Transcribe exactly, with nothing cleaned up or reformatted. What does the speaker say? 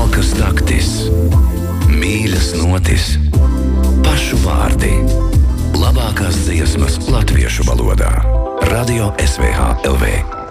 smalkas taktis, mīļas notis, pašu vārdi, labākās dziesmas latviešu valodā. Radio S V H L V